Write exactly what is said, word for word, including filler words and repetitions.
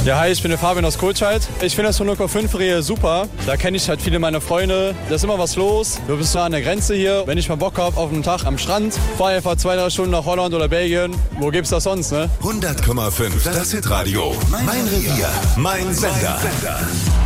Ja, hi, ich bin der Fabian aus Kohlscheid. Ich finde das hundert Komma fünf hier super. Da kenne ich halt viele meiner Freunde. Da ist immer was los. Du bist so an der Grenze hier. Wenn ich mal Bock habe auf einen Tag am Strand, fahre einfach zwei, drei Stunden nach Holland oder Belgien. Wo gibt's das sonst, ne? hundert Komma fünf, das Hitradio. Mein Revier, mein Sender.